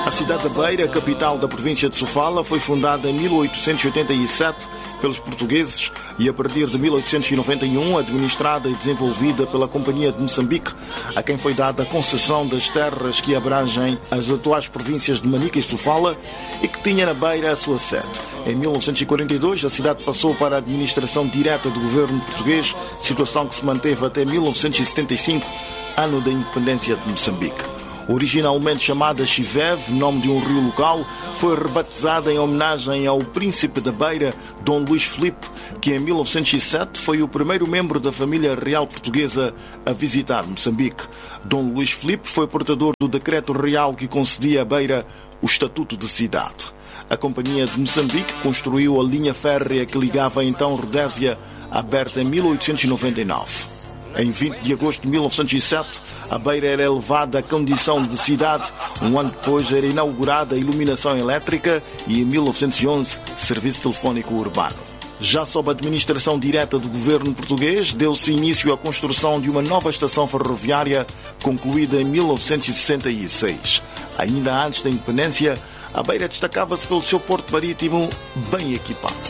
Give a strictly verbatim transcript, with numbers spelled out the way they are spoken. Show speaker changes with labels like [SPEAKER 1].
[SPEAKER 1] A cidade da Beira, capital da província de Sofala, foi fundada em mil oitocentos e oitenta e sete pelos portugueses e, a partir de mil oitocentos e noventa e um, administrada e desenvolvida pela Companhia de Moçambique, a quem foi dada a concessão das terras que abrangem as atuais províncias de Manica e Sofala e que tinha na Beira a sua sede. Em mil novecentos e quarenta e dois, a cidade passou para a administração direta do governo português, situação que se manteve até mil novecentos e setenta e cinco, ano da independência de Moçambique. Originalmente chamada Chiveve, nome de um rio local, foi rebatizada em homenagem ao príncipe da Beira, Dom Luís Filipe, que em mil novecentos e sete foi o primeiro membro da família real portuguesa a visitar Moçambique. Dom Luís Filipe foi portador do decreto real que concedia à Beira o estatuto de cidade. A Companhia de Moçambique construiu a linha férrea que ligava então Rodésia, aberta em mil oitocentos e noventa e nove. Em vinte de agosto de mil novecentos e sete, a Beira era elevada à condição de cidade. Um ano depois era inaugurada a iluminação elétrica e, em mil novecentos e onze, serviço telefónico urbano. Já sob a administração direta do governo português, deu-se início à construção de uma nova estação ferroviária, concluída em mil novecentos e sessenta e seis. Ainda antes da independência, a Beira destacava-se pelo seu porto marítimo bem equipado.